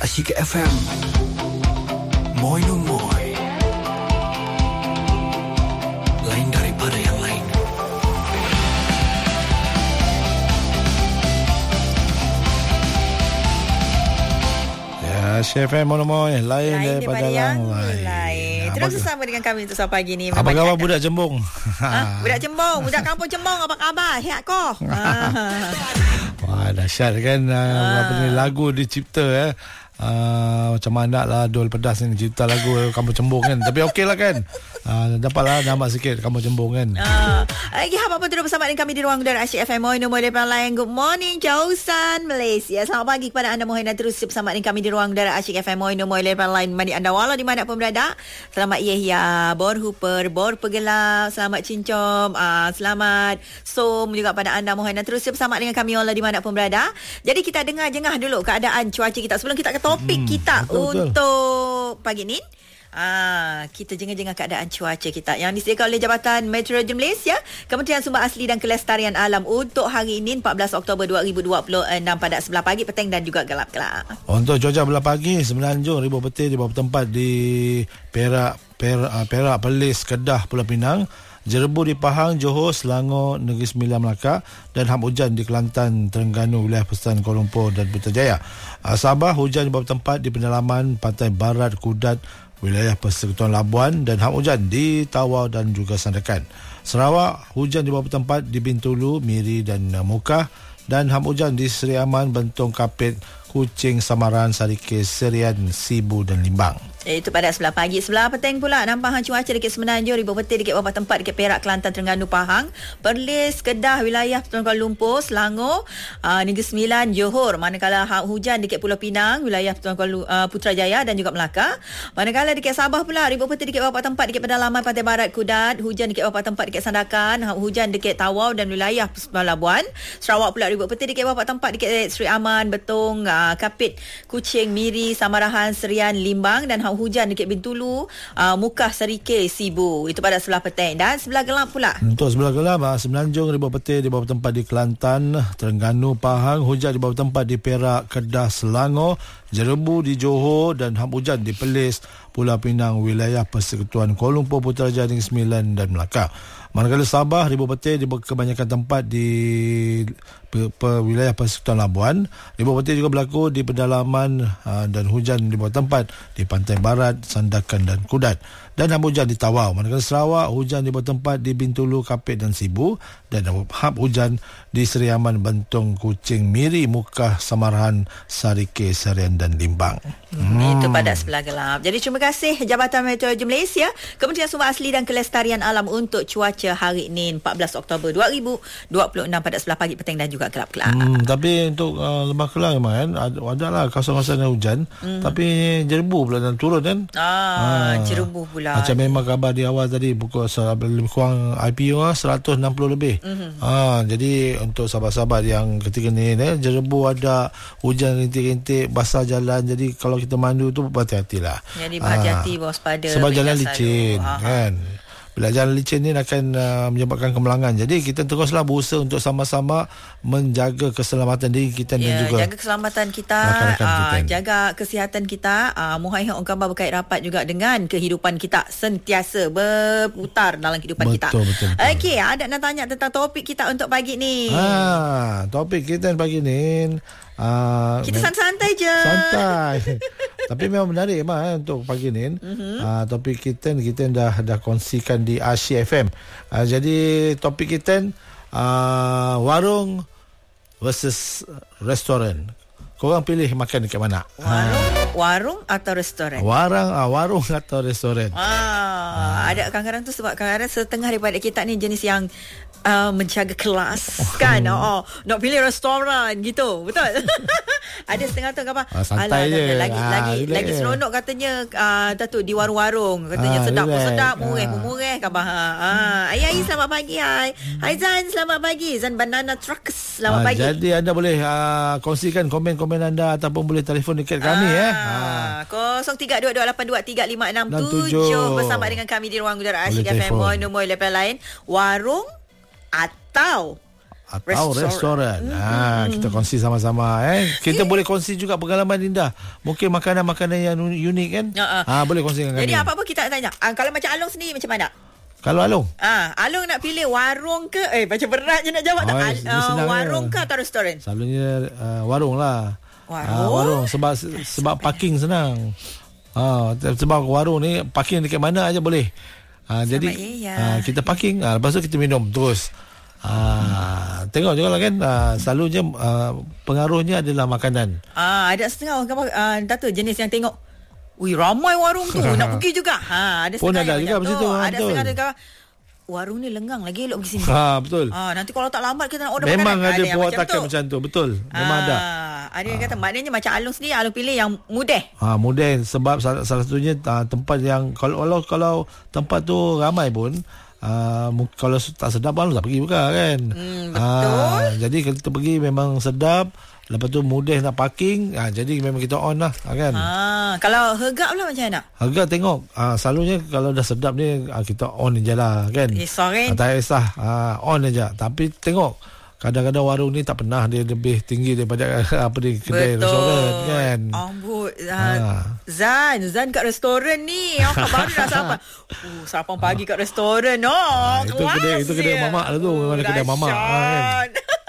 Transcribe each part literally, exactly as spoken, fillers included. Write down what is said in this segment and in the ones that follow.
Asyik F M. Moi no moi. Lain daripada yang lain. Ya, Asyik F M Moi no moi. Lain, Lain daripada, daripada yang lain. lain. Terus bersama dengan kami untuk sampai pagi ni. Apa khabar budak Jembung? Ha? Budak Jembung, budak kampung Jembung, apa khabar? Sihat kau? Wah, dahsyat kan uh, apa ni, lagu dicipta eh. Uh, macam mana lah Dol Pedas ni cipta lagu Kampung Jembung kan. Tapi okey lah kan. Uh, dapatlah nama sikit Kampung Jembung kan. Uh, lagi apa-apa terus bersama dengan kami di ruang udara Asyik F M Moi no moi lepas lain. Good morning Jausan Malaysia. Selamat pagi kepada anda. Mohon terus bersama dengan kami di ruang udara Asyik F M Moi no moi lepas lain. Mandi anda walau di mana pun berada. Selamat Yehya, Bor Hooper, Bor Pegelap, selamat Cincom, uh, selamat Som juga pada anda. Mohon terus bersama dengan kami walau di mana pun berada. Jadi kita dengar jengah dulu keadaan cuaca kita sebelum kita ke topik hmm, kita betul, untuk betul. pagi ni. Ah, kita jengah-jengah keadaan cuaca kita yang disediakan oleh Jabatan Meteorologi Malaysia, Kementerian Sumber Asli dan Kelestarian Alam untuk hari ini empat belas Oktober dua ribu dua puluh enam pada sebelah pagi, petang dan juga gelap-gelap. Untuk cuaca belah pagi, Semenanjung, ribuan petir di beberapa tempat di Perak, Perak, Perak, Perlis, Kedah, Pulau Pinang, Jerebu di Pahang, Johor, Selangor, Negeri Sembilan, Melaka dan hap hujan di Kelantan, Terengganu, wilayah Persekutuan Kuala Lumpur dan Putrajaya. Sabah, hujan di beberapa tempat di pedalaman Pantai Barat, Kudat, wilayah Persekutuan Labuan dan hap hujan di Tawau dan juga Sandakan. Sarawak, hujan di beberapa tempat di Bintulu, Miri dan Mukah dan hap hujan di Seri Aman, Bentong, Kapit, Kuching, Samaran, Sarikis, Serian, Sibu dan Limbang. Itu pada sebelah pagi. Sebelah petang pula nampak cuaca dekat Semenanjung, ribuan petir dekat beberapa tempat dekat Perak, Kelantan, Terengganu, Pahang, Perlis, Kedah, wilayah Persekutuan Kuala Lumpur, Selangor, uh, Negeri Sembilan, Johor. Manakala hujan dekat Pulau Pinang, wilayah Persekutuan Kuala uh, Putrajaya dan juga Melaka. Manakala dekat Sabah pula ribuan petir dekat beberapa tempat dekat pedalaman Pantai Barat, Kudat, hujan dekat beberapa tempat dekat Sandakan, hujan dekat Tawau dan wilayah Persekutuan Labuan. Sarawak pula ribuan petir dekat beberapa tempat dekat Seri Aman, Betong, uh, Kapit, Kuching, Miri, Samarahan, Serian, Limbang dan hujan dekat Bintulu, uh, Mukah, Serikir, Sibu. Itu pada sebelah petang. Dan sebelah gelap pula. Untuk sebelah gelap, uh, Semenanjung, ribuan petir di beberapa tempat di Kelantan, Terengganu, Pahang, hujan di beberapa tempat di Perak, Kedah, Selangor, Jerebu di Johor dan hap hujan di Perlis, Pulau Pinang, wilayah Persekutuan Kuala Lumpur, Putrajaya, Negeri Sembilan dan Melaka. Manakala Sabah, ribuan petir di kebanyakan tempat di pe, pe, wilayah Persekutuan Labuan. Ribuan petir juga berlaku di pedalaman uh, dan hujan di beberapa tempat di Pantai Barat, Sandakan dan Kudat. Dan hap hujan di Tawau. Manakala Sarawak, hujan di beberapa tempat di Bintulu, Kapit dan Sibu. Dan hap hujan di Seri Aman, Bentong, Kuching, Miri, Mukah, Samarahan, Sarikir, Serian dan Limbang. Hmm. Itu pada sebelah gelap. Jadi terima kasih Jabatan Meteorologi Malaysia, Kementerian Sumber Asli dan Kelestarian Alam untuk cuaca hari ini empat belas Oktober dua ribu dua puluh enam pada sebelah pagi, petang dan juga gelap-gelap. Hmm, tapi untuk uh, Lembah Kelang memang kan ada, ada lah kawasan-kawasan yang hujan, hmm. tapi Jerebu pula dan turun kan. Ah, ha. Jerebu pula. Macam memang khabar di awal tadi pukul lebih kurang I P O seratus enam puluh lebih. Mm-hmm. Ha, jadi untuk sahabat-sahabat yang ketika ni eh, Jerebu ada hujan rintik-rintik, basah jalan. Jadi kalau kita mandu tu berhati-hatilah. Jadi berhati-hati, ha. waspada. Sebab jalan licin ha. kan. Bila jalan licin ni akan uh, menyebabkan kemalangan. Jadi kita teruslah berusaha untuk sama-sama menjaga keselamatan diri kita ya, dan juga jaga keselamatan kita, rakan-rakan uh, kita. Jaga kesihatan kita. Uh, Muhaimin Ongkamba berkait rapat juga dengan kehidupan kita sentiasa berputar dalam kehidupan betul, kita. Betul, betul. Okey, ada nak tanya tentang topik kita untuk pagi ni. Ha, topik kita pagi ni Uh, kita santai je. Santai. Tapi memang menarik memang eh, untuk pagi ni. Mm-hmm. Uh, topik kita kita dah dah kongsikan di Asyik F M. Uh, jadi topik kita uh, warung versus restoran. Korang pilih makan dekat mana? Warung, ha. warung atau restoran? Warung, ah, warung atau restoran. Ah, ah. Ada kadang-kadang tu sebab kadang-kadang setengah daripada kita ni jenis yang uh, menjaga kelas oh. kan. Oh, nak pilih restoran gitu. Betul. Ada setengah tu apa? Ah, santai Alah, je. Lagi ah, lagi relax. lagi seronok katanya uh, Datuk di warung-warung katanya ah, sedap pun sedap, murah pun murah khabar. Ah, Ai Ai selamat pagi Ai. Hai Zan selamat pagi. Zan Banana Trucks selamat ah, pagi. Jadi anda boleh uh, kongsikan komen-komen anda ataupun boleh telefon dekat kami ah, eh. Ah. kosong tiga dua dua lapan dua tiga lima enam tujuh bersama dengan kami di ruang udara Asyik F M Moi no moi lepas lain. Warung atau atau restoran. Hmm. Ha, kita kongsi sama-sama eh. Kita boleh kongsi juga pengalaman indah. Mungkin makanan-makanan yang unik kan? Uh-uh. Ha, boleh kongsi dengan kami. Jadi apa-apa kita tanya. Uh, kalau macam Along sendiri macam mana? Kalau Along? Ah, Along nak pilih warung ke? Eh, macam berat je nak jawab. Oh, tak? Uh, warung ke atau restoran? Selalunya uh, warung lah. Warung? Uh, warung sebab sebab parking senang. Ah, uh, sebab warung ni parking dekat mana aja boleh. Ah, jadi uh, kita parking, uh, lepas tu kita minum terus. Ah, tengok juga lah kan, ah, selalunya ah, pengaruhnya adalah makanan. Ah, ada setengah orang kapal, ah, Dato' jenis yang tengok, ui ramai warung tu, nak pergi juga. Ha, ada pun ada juga macam tu. Ada setengah juga, warung ni lenggang lagi elok pergi sini. Ha, betul. Ah, nanti kalau tak lambat kita nak order memang makanan. ada perwatakan macam, macam tu, betul. Memang ah, ada. Ada yang kata maknanya macam Along sendiri, Along pilih yang mudah. Ha, mudah sebab salah, salah satunya uh, tempat yang kalau kalau, kalau tempat tu ramai pun Uh, kalau tak sedap baru tak pergi buka kan. Hmm, betul. Uh, jadi kalau kita pergi memang sedap, lepas tu mudah nak parking, uh, jadi memang kita on lah kan. Ha, kalau harga pula macam mana? Harga tengok, uh, selalunya kalau dah sedap ni uh, kita on je lah kan. Eh, sorry. Uh, tak kisah, uh, on je. Tapi tengok, kadang-kadang warung ni tak pernah dia lebih tinggi daripada apa di kedai betul. Restoran kan. Ambut uh, ha. Zan, Zan kat restoran ni. Apa baru nak sarapan? Uh, sarapan pagi kat restoran. Oh, ha, itu kedai itu kedai mamak lah tu. Memang uh, kedai mamak kan.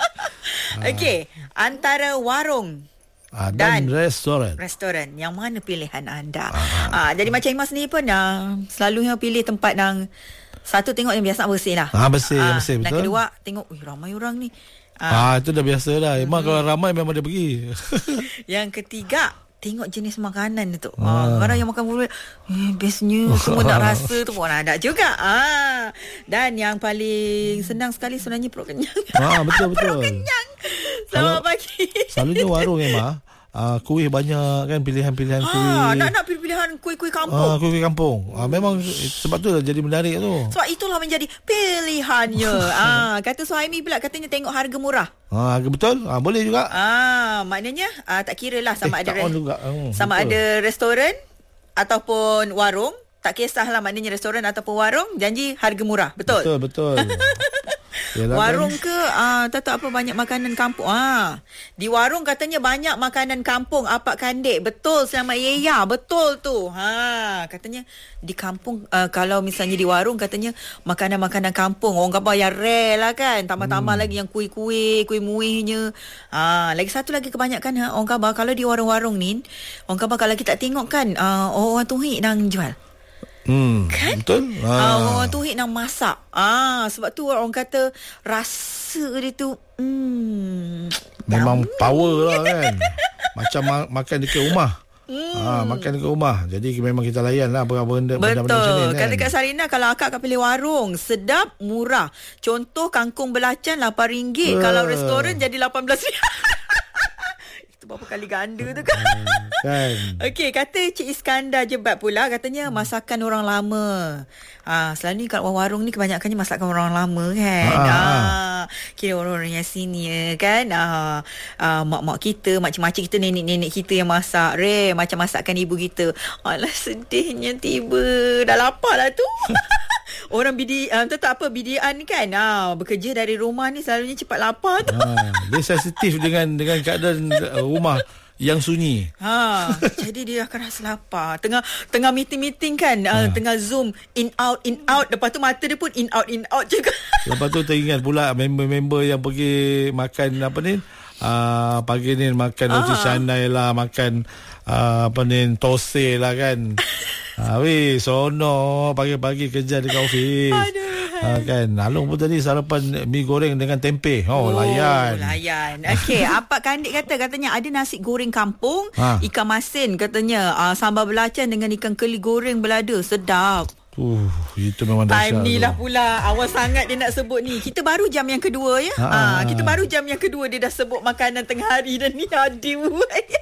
Okey, antara warung Ha, dan, dan restoran. Restoran, yang mana pilihan anda? Ha. Ha, jadi macam Imas ni pun uh, selalunya pilih tempat yang satu tengok yang biasa bersih lah. Ha, bersih, ha, bersih dan betul. Dan kedua tengok, ui ramai orang ni. Ah, ha, itu dah biasa dah. Memang hmm. kalau ramai memang dia pergi. Yang ketiga, tengok jenis makanan tu. Ha. Orang yang makan bubur, eh, bestnya semua nak rasa tu pun ada juga. Ah, dan yang paling senang sekali sebenarnya perut kenyang. Ah, betul betul. Perut kenyang. Selamat pagi. Selalunya warung Emma, uh, kuih banyak kan, pilihan-pilihan ha, kuih. Nak nak pilihan kuih-kuih kampung. Ah, kuih-kuih kampung. Ah, memang sebab tu jadi menarik tu. Sebab itulah menjadi pilihannya. Ah, kata Suhaimi pula katanya tengok harga murah. Ah, betul. Ah, boleh juga. Ah, maknanya ah, tak kira lah sama eh, ada re- juga. Hmm, sama betul. ada restoran ataupun warung, tak kisahlah maknanya restoran ataupun warung, janji harga murah. Betul. Betul betul. Yalah, warung kan? ke ah, tak tahu apa banyak makanan kampung. Ah, di warung katanya banyak makanan kampung, apa kandik. Betul sama Yeya, betul tu. Ha, katanya di kampung uh, kalau misalnya di warung katanya makanan-makanan kampung orang kata yang rare lah kan. Tambah-tambah hmm. lagi yang kuih-kuih, kuih muihnya. Ah, lagi satu lagi kebanyakan ha, orang kata kalau di warung-warung ni, orang kata kalau kita tengok kan uh, orang tuhik nang jual. Hmm, kan? Betul. Ah, orang tu hit nak masak. Ah, sebab tu orang kata rasa dia tu hmm, memang power lah kan. Macam ma- makan dekat rumah. Hmm. Ah, makan dekat rumah. Jadi memang kita layan lah apa-apa benda, benda-benda macam ni kan. Kata Kak Sarina, kalau akak akan pilih warung, sedap, murah. Contoh kangkung belacan lapan ringgit. Uh. Kalau restoran jadi lapan belas ringgit. Berapa kali ganda tu kan. Hmm, kan. Okey, kata Cik Iskandar Jebat pula, katanya masakan orang lama. Ah, selalu ni kat warung ni kebanyakannya masakan orang lama kan. Ah, ah kira orang-orang yang senior kan. Ah, ah, mak-mak kita, makcik-makcik kita, nenek-nenek kita yang masak. Re, macam masakan ibu kita. Alah, sedihnya tiba. Dah lapar lah tu. Orang B D, um, tak apa B D A ni kan, ah, bekerja dari rumah ni selalunya cepat lapar tu. Ha, dia sensitif dengan dengan keadaan rumah yang sunyi. Ha, jadi dia akan rasa lapar. Tengah tengah meeting-meeting kan, ha. uh, tengah Zoom in out in out, lepas tu mata dia pun in out in out juga. Lepas tu teringat pula member-member yang pergi makan apa ni? Uh, pagi ni makan roti ah. canai lah, makan uh, apa ni, tose lah kan. Ah, weh, sono pagi-pagi kerja dekat office. Aduh. Ah, kan. Along pun tadi sarapan mi goreng dengan tempe. Oh, oh layan. Layan. Okey, apa Kandik kata, katanya ada nasi goreng kampung, ha. ikan masin katanya, uh, sambal belacan dengan ikan keli goreng belada. Sedap. Uh, itu memang dahsyat. Time ni lah pula. Awal sangat dia nak sebut ni. Kita baru jam yang kedua ya. Ha, ha, kita baru jam yang kedua dia dah sebut makanan tengah hari dan ni aduh.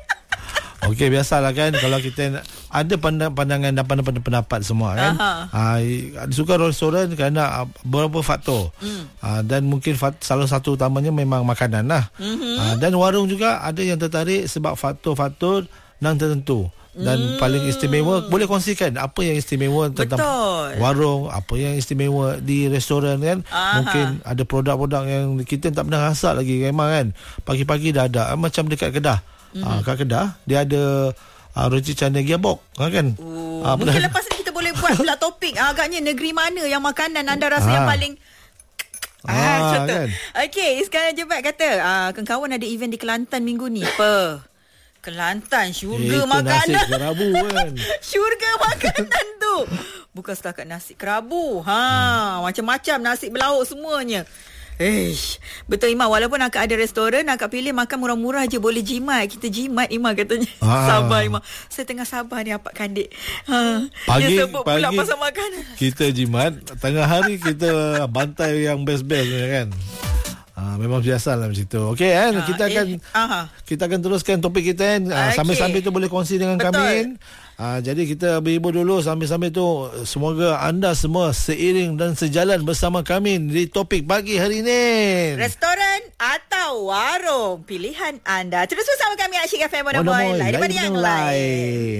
Okey, biasalah kan kalau kita ada pandangan dan pendapat semua kan. Ah, uh, suka restoran kerana uh, beberapa faktor. Mm. Uh, dan mungkin fat, salah satu utamanya memang makanan lah. Mm-hmm. Uh, dan warung juga ada yang tertarik sebab faktor-faktor yang tertentu. dan hmm. paling istimewa. Boleh kongsikan apa yang istimewa tentang Betul. warung, apa yang istimewa di restoran kan. Aha. Mungkin ada produk-produk yang kita tak pernah rasa lagi memang kan. Pagi-pagi dah ada, macam dekat Kedah. Hmm. Ha, kat Kedah dia ada uh, roti canai giabok kan. Oh, ha, mungkin lepas ni kita boleh buat pula topik agaknya negeri mana yang makanan anda rasa ha. yang paling Ah, ah, contoh. kan? Okey, sekarang Jebat kata, ah, kawan-kawan ada event di Kelantan minggu ni. Apa? Kelantan, syurga eh, makanan. Nasi kerabu kan. Syurga makanan tu. Bukan setakat nasi kerabu. Ha, hmm. macam-macam nasi berlauk semuanya. Eish, betul Imam, walaupun akak ada restoran, akak pilih makan murah-murah je, boleh jimat. Kita jimat Imam katanya. Ah. Sabar Imam. Saya tengah sabar ni Apak Kandik. Ha. Pagi, dia sebut pula pagi pasal makanan. Kita jimat, tengah hari kita bantai yang best-best kan. Ha, memang biasalah macam tu. Okey kan, ha, kita akan eh, aha. kita akan teruskan topik kita kan. Ha, okay. Sambil-sambil tu boleh kongsi dengan Betul. kami. Ha, jadi kita berhibur dulu sambil-sambil tu. Semoga anda semua seiring dan sejalan bersama kami di topik pagi hari ini. Restoran atau warung, pilihan anda. Terus bersama kami Asyik F M Mono Moy, daripada yang lain. lain.